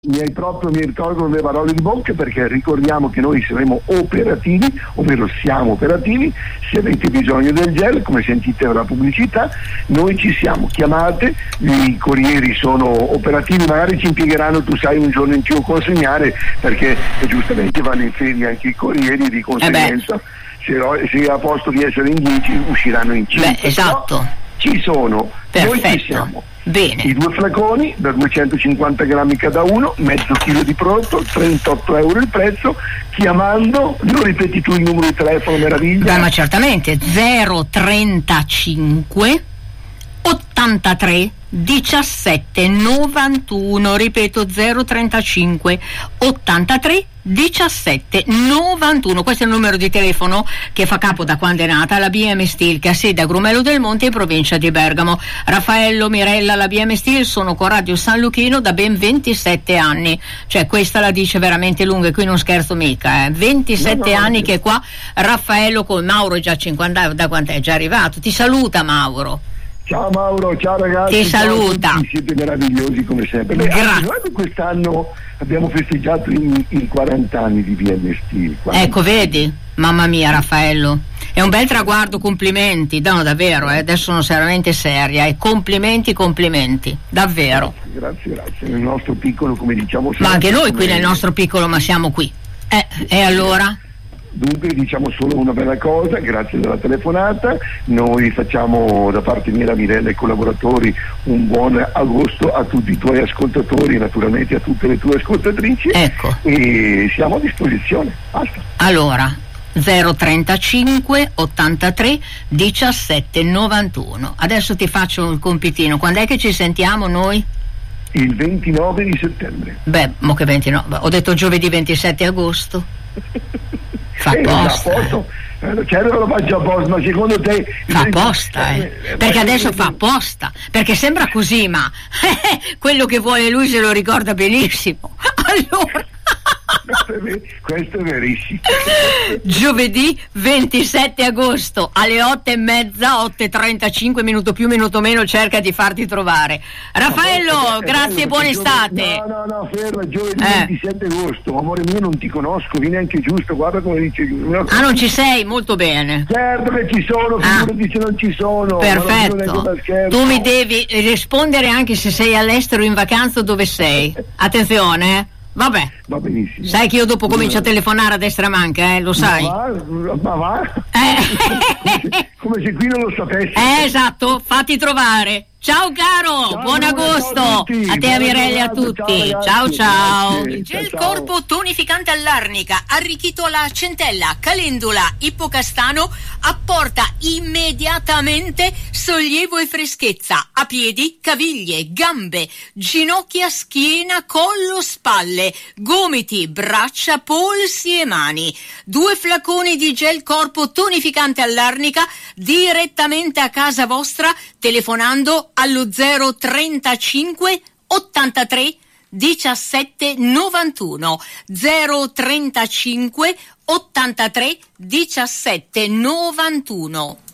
Mi ricordo le parole di bocca, perché ricordiamo che noi saremo operativi, ovvero siamo operativi. Se avete bisogno del gel, come sentite dalla pubblicità, noi ci siamo, chiamate, i corrieri sono operativi, magari ci impiegheranno, tu sai, un giorno in più a consegnare, perché giustamente vanno in ferie anche i corrieri, di conseguenza se a posto di essere in 10 usciranno in 5. Esatto. Però ci sono. Perfetto. Noi ci siamo. Bene. I 2 flaconi da 250 grammi cada uno, mezzo chilo di prodotto, 38 euro il prezzo. Chiamando, lo ripeti tu il numero di telefono, meraviglia? Ma certamente, 035 83 17 91, ripeto 035 83 17 91. Questo è il numero di telefono che fa capo da quando è nata la BM Steel, che ha sede a Grumello del Monte in provincia di Bergamo. Raffaello, Mirella, la BM Steel sono con Radio San Luchino da ben 27 anni, cioè questa la dice veramente lunga, e qui non scherzo mica, 27 anni che è qua Raffaello, con Mauro già 50, da quant'è già arrivato. Ti saluta Mauro. Ciao Mauro, ciao ragazzi. Ti saluta. Siete meravigliosi come sempre. Noi quest'anno abbiamo festeggiato i 40 anni di BM Steel. Ecco, vedi? Mamma mia, Raffaello. È un bel traguardo, complimenti. No, davvero, adesso sono seriamente seria. E complimenti, davvero. Grazie. Nel nostro piccolo, come diciamo sempre. Ma anche noi qui nel nostro piccolo, ma siamo qui. E allora? Dunque diciamo solo una bella cosa, grazie della telefonata. Noi facciamo da parte mia, Mirella e collaboratori, un buon agosto a tutti i tuoi ascoltatori e naturalmente a tutte le tue ascoltatrici. Ecco. E siamo a disposizione. Basta. Allora 035 83 17 91. Adesso ti faccio il compitino. Quando è che ci sentiamo noi? Il 29 di settembre. Beh, mo che 29? Ho detto giovedì 27 agosto. Fa apposta. Certo lo faccio apposta, ma secondo te fa apposta, perché adesso fa apposta, perché sembra così, ma quello che vuole lui se lo ricorda benissimo. Allora questo è verissimo. Giovedì 27 agosto alle 8:30, 8:35, minuto più minuto meno, cerca di farti trovare. Raffaello, grazie e buona estate. No, ferma, giovedì 27 agosto, amore mio, non ti conosco, vieni anche giusto, guarda come dice Giulio. Ah, non ci sei? Molto bene. Certo che ci sono, figurati se non ci sono. Perfetto. Tu mi devi rispondere anche se sei all'estero, in vacanza, dove sei. Attenzione, Vabbè, va benissimo. Sai che io dopo comincio a telefonare a destra manca, lo sai? Ma va? Come se qui non lo sapessi. Esatto, fatti trovare. Ciao caro, buon agosto a te, a Mirella e a tutti. Ciao. Il gel corpo tonificante all'arnica, arricchito alla centella, calendula, ippocastano, apporta immediatamente sollievo e freschezza a piedi, caviglie, gambe, ginocchia, schiena, collo, spalle, gomiti, braccia, polsi e mani. 2 flaconi di gel corpo tonificante all'arnica direttamente a casa vostra, telefonando allo 035 83 17 91 035 83 17 91.